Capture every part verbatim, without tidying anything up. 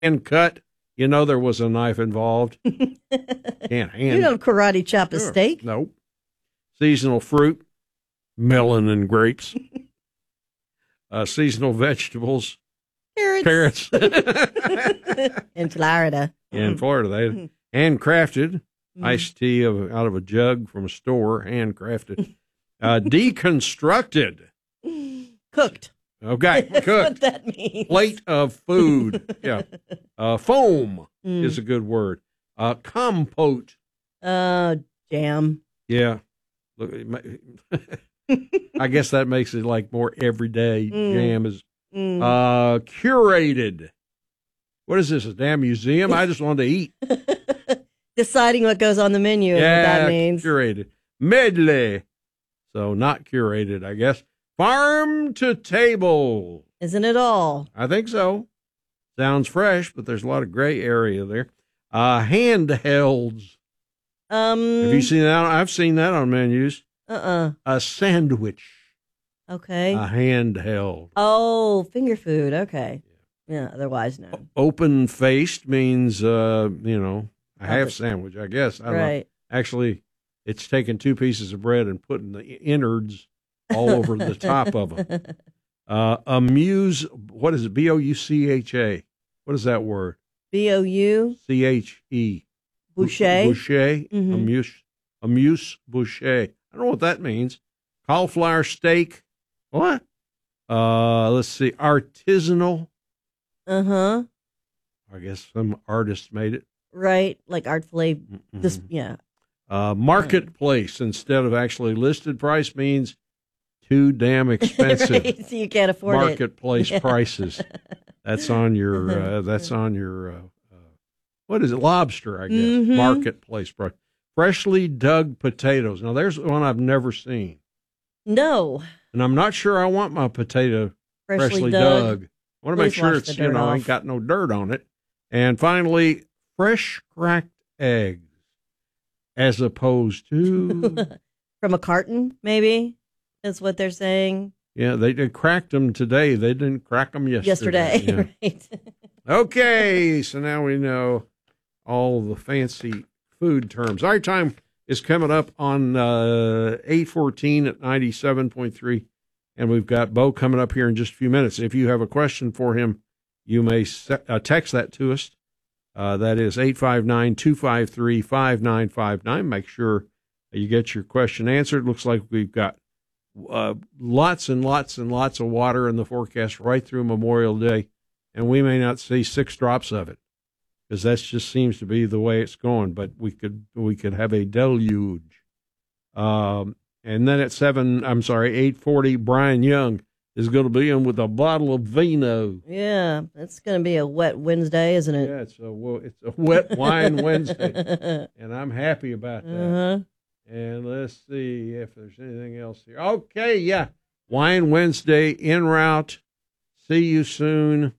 hand cut, you know there was a knife involved. Can't hand. You don't karate chop a Sure. steak. Nope. Seasonal fruit, melon and grapes. uh, seasonal vegetables, Carrots. carrots. In Florida. In Florida, they handcrafted iced tea of, out of a jug from a store, handcrafted. Uh, deconstructed. Cooked. Okay, That's cooked. what that means. Plate of food. Yeah. Uh, foam Mm. is a good word. Uh, compote. Uh, jam. Yeah. Look, it ma- I guess that makes it like more everyday Mm. jam is Mm. uh, curated. What is this, a damn museum? I just wanted to eat. Deciding what goes on the menu is Yeah, what that means. curated. Medley. So not curated, I guess. Farm to table. Isn't it all? I think so. Sounds fresh, but there's a lot of gray area there. Uh, handhelds. Um. Have you seen that? I've seen that on menus. Uh-uh. A sandwich. Okay. A handheld. Oh, finger food. Okay. Yeah, otherwise no. Open faced means, uh, you know, a half Nothing. sandwich, I guess. I don't know. Right. Actually, it's taking two pieces of bread and putting the innards all over the top of them. Uh, amuse, what is it? B O U C H A. What is that word? B O U. C H E. Boucher. Boucher. Mhm. Amuse. Amuse boucher. I don't know what that means. Cauliflower steak. What? Uh, let's see. Artisanal. Uh-huh. I guess some artists made it. Right. Like artfully. Mhm. This, yeah. Uh, marketplace instead of actually listed price means too damn expensive. Right, so you can't afford Marketplace it. Yeah. prices. That's on your. Uh, that's on your. Uh, uh, what is it? Lobster, I guess. Mhm. Marketplace price. Freshly dug potatoes. Now there's one I've never seen, No. and I'm not sure I want my potato Freshly, freshly, dug. dug. I want to make Please sure wash it's the you dirt know off. ain't got no dirt on it. And finally, fresh cracked eggs, as opposed to From a carton, maybe? That's what they're saying. yeah, they did cracked them today. They didn't crack them yesterday. Yesterday. Yeah. Right. Okay, so now we know all the fancy food terms. Our time is coming up on uh, eight fourteen at ninety-seven point three, and we've got Bo coming up here in just a few minutes. If you have a question for him, you may se- uh, text that to us. Uh, that is eight five nine, two five three, five nine five nine. Make sure you get your question answered. Looks like we've got uh, lots and lots and lots of water in the forecast right through Memorial Day, and we may not see six drops of it because that just seems to be the way it's going. But we could we could have a deluge. Um, and then at seven, I'm sorry, eight forty, Brian Young is going to be in with a bottle of vino. Yeah, it's going to be a wet Wednesday, isn't it? Yeah, it's a well, it's a wet wine Wednesday, and I'm happy about that. Uh-huh. And let's see if there's anything else here. Okay, yeah, Wine Wednesday en route. See you soon.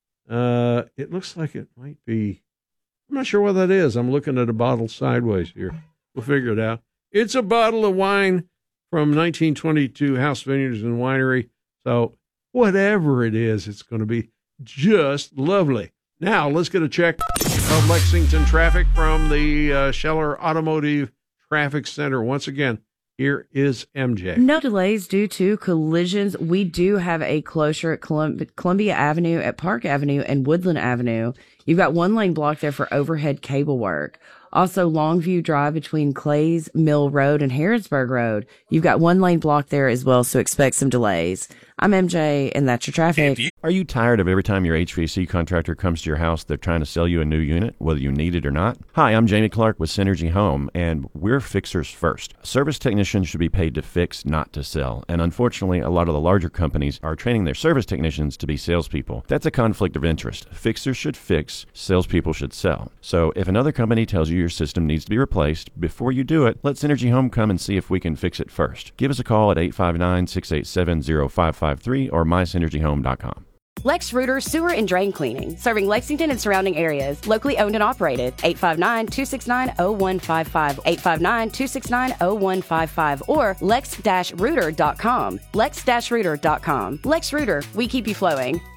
Uh, it looks like it might be. I'm not sure what that is. I'm looking at a bottle sideways here. We'll figure it out. It's a bottle of wine from nineteen twenty-two House Vineyards and Winery. So whatever it is, it's going to be just lovely. Now let's get a check of Lexington traffic from the uh, Scheller Automotive Traffic Center. Once again, here is M J. No delays due to collisions. We do have a closure at Colum- Columbia Avenue, at Park Avenue, and Woodland Avenue. You've got one lane blocked there for overhead cable work. Also, Longview Drive between Clays Mill Road and Harrodsburg Road. You've got one lane blocked there as well, so expect some delays. I'm M J, and that's your traffic. Are you tired of every time your H V A C contractor comes to your house, they're trying to sell you a new unit, whether you need it or not? Hi, I'm Jamie Clark with Synergy Home, and we're fixers first. Service technicians should be paid to fix, not to sell. And unfortunately, a lot of the larger companies are training their service technicians to be salespeople. That's a conflict of interest. Fixers should fix, salespeople should sell. So if another company tells you your system needs to be replaced, before you do it, let Synergy Home come and see if we can fix it first. Give us a call at eight five nine, six eight seven, zero five five three or my synergy home dot com. Lex Reuter Sewer and Drain Cleaning, serving Lexington and surrounding areas. Locally owned and operated. eight five nine, two six nine, zero one five five. eight five nine, two six nine, zero one five five or lex dash reuter dot com. lex dash reuter dot com. Lex Reuter, we keep you flowing.